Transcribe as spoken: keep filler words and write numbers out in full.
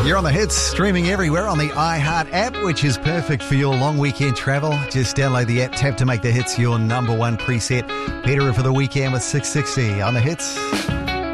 You're on the hits, streaming everywhere on the iHeart app, which is perfect for your long weekend travel. Just download the app, tap to make the hits your number one preset. Peter for the weekend with six sixty on the hits.